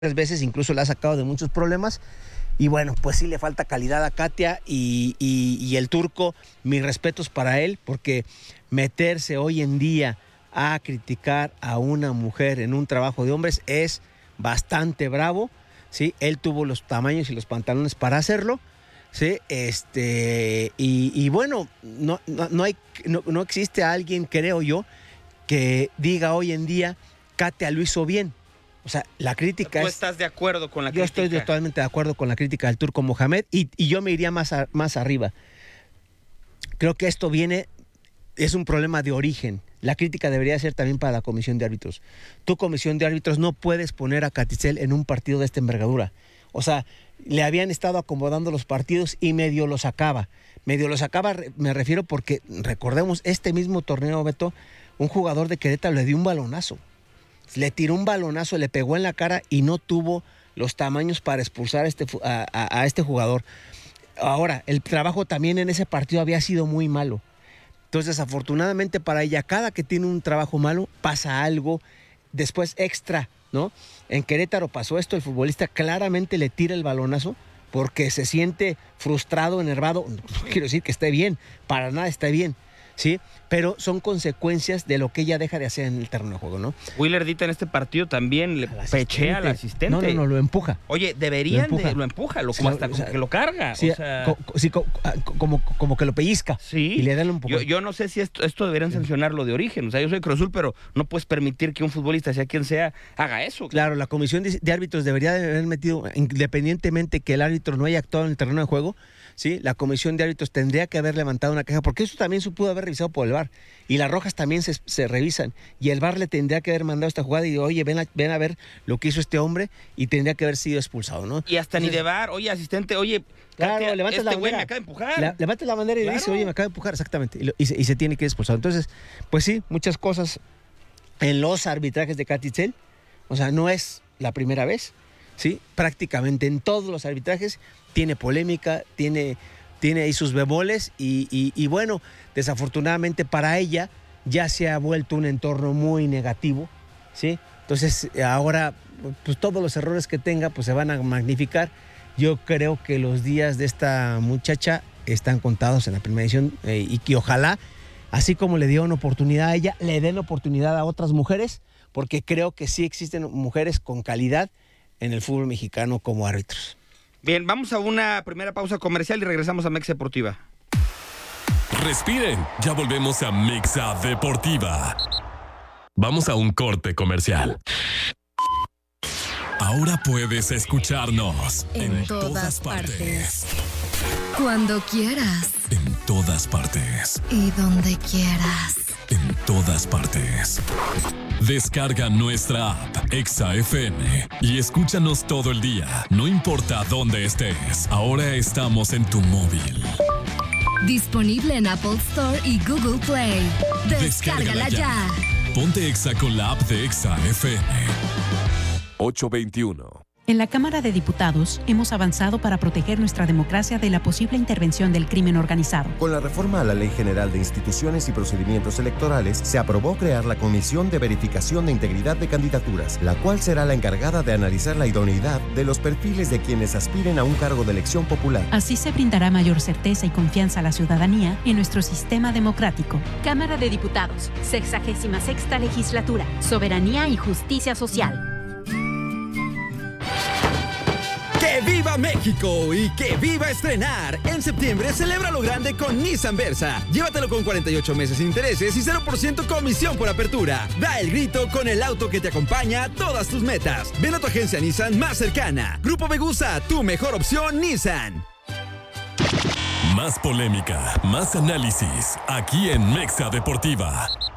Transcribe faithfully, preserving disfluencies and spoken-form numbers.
veces, incluso le ha sacado de muchos problemas. Y bueno, pues sí le falta calidad a Katia y, y, y el turco, mis respetos para él, porque meterse hoy en día a criticar a una mujer en un trabajo de hombres es bastante bravo, ¿sí? Él tuvo los tamaños y los pantalones para hacerlo, ¿sí? Este, y, y bueno, no, no, no, hay, no, no existe alguien, creo yo, que diga hoy en día, Katia lo hizo bien. O sea, la crítica ¿Tú es... estás de acuerdo con la yo crítica? Yo estoy totalmente de acuerdo con la crítica del turco Mohamed y, y yo me iría más, a, más arriba. Creo que esto viene, es un problema de origen. La crítica debería ser también para la comisión de árbitros. Tu comisión de árbitros no puedes poner a Katisel en un partido de esta envergadura. O sea, le habían estado acomodando los partidos y medio los sacaba. Medio los sacaba, me refiero porque, recordemos, este mismo torneo, Beto, un jugador de Querétaro le dio un balonazo. Le tiró un balonazo, le pegó en la cara y no tuvo los tamaños para expulsar a este, a, a, a este jugador. Ahora, el trabajo también en ese partido había sido muy malo. Entonces, desafortunadamente para ella, cada que tiene un trabajo malo, pasa algo después extra, ¿no? En Querétaro pasó esto, el futbolista claramente le tira el balonazo porque se siente frustrado, enervado. No quiero decir que esté bien, para nada está bien, ¿sí? Pero son consecuencias de lo que ella deja de hacer en el terreno de juego, ¿no? Willer Dita en este partido también le pechea al asistente. No, no, no, lo empuja. Oye, deberían lo empuja, de, lo empuja, lo, sí, hasta o sea, como que lo carga. Sí, o sea, co, sí co, como, como que lo pellizca. Sí. Y le da un poco. Yo, yo no sé si esto, esto deberían sancionarlo de origen. O sea, yo soy Cruz Azul, pero no puedes permitir que un futbolista, sea quien sea, haga eso. Claro, la comisión de, de árbitros debería de haber metido, independientemente que el árbitro no haya actuado en el terreno de juego, ¿sí? La comisión de árbitros tendría que haber levantado una queja, porque eso también se pudo haber revisado por el V A R. Y las rojas también se, se revisan. Y el V A R le tendría que haber mandado esta jugada y, oye, ven a, ven a ver lo que hizo este hombre y tendría que haber sido expulsado, ¿no? Y hasta Entonces, ni de V A R, oye, asistente, oye, claro, Katia, levantas este la güey bandera. me acaba de empujar. La, levantas la bandera y claro. dice, oye, me acaba de empujar, exactamente. Y, lo, y, se, y se tiene que ir expulsado. Entonces, pues sí, muchas cosas en los arbitrajes de Katisel. O sea, no es la primera vez, ¿sí? Prácticamente en todos los arbitrajes tiene polémica, tiene... tiene ahí sus bemoles y, y, y bueno, desafortunadamente para ella ya se ha vuelto un entorno muy negativo, ¿sí? Entonces ahora pues todos los errores que tenga pues se van a magnificar. Yo creo que los días de esta muchacha están contados en la primera edición eh, y que ojalá, así como le dio una oportunidad a ella, le den oportunidad a otras mujeres, porque creo que sí existen mujeres con calidad en el fútbol mexicano como árbitros. Bien, vamos a una primera pausa comercial y regresamos a Mexa Deportiva. Respiren, ya volvemos a Mexa Deportiva. Vamos a un corte comercial. Ahora puedes escucharnos en, en todas, todas partes. partes. Cuando quieras. En todas partes. Y donde quieras. En todas partes. Descarga nuestra app Exa F M y escúchanos todo el día, no importa dónde estés. Ahora estamos en tu móvil. Disponible en Apple Store y Google Play. Descárgala, Descárgala ya. ya. Ponte Exa con la app de Exa F M. ocho veintiuno. En la Cámara de Diputados hemos avanzado para proteger nuestra democracia de la posible intervención del crimen organizado. Con la reforma a la Ley General de Instituciones y Procedimientos Electorales, se aprobó crear la Comisión de Verificación de Integridad de Candidaturas, la cual será la encargada de analizar la idoneidad de los perfiles de quienes aspiren a un cargo de elección popular. Así se brindará mayor certeza y confianza a la ciudadanía en nuestro sistema democrático. Cámara de Diputados, sexagésima sexta legislatura, Soberanía y Justicia Social. ¡Que viva México! ¡Y que viva estrenar! En septiembre celebra lo grande con Nissan Versa. Llévatelo con cuarenta y ocho meses sin intereses y cero por ciento comisión por apertura. Da el grito con el auto que te acompaña a todas tus metas. Ven a tu agencia Nissan más cercana. Grupo Megusa, tu mejor opción Nissan. Más polémica, más análisis, aquí en Mexa Deportiva.